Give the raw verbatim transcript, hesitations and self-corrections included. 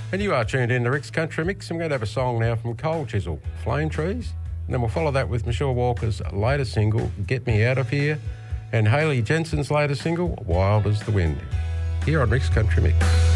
And you are tuned in to Rick's Country Mix. I'm going to have a song now from Cold Chisel, Flame Trees. And then we'll follow that with Michelle Walker's latest single, Get Me Out of Here, and Hayley Jensen's latest single, Wild as the Wind, here on Rick's Country Mix.